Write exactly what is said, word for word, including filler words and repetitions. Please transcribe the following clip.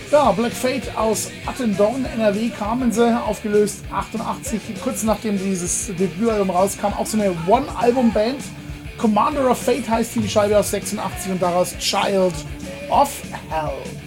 Ja, Black Fate aus Attendorn, N R W kamen sie, aufgelöst achtundachtzig, kurz nachdem dieses Debütalbum rauskam, auch so eine One-Album-Band. Commander of Fate heißt die Scheibe aus sechsundachtzig und daraus Child of Hell.